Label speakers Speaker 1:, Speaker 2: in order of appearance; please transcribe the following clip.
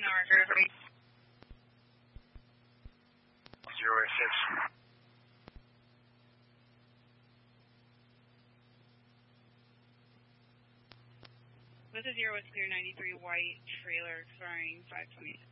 Speaker 1: hour Grizzly.
Speaker 2: 086.
Speaker 1: This is 0 with clear 93 white trailer expiring 526.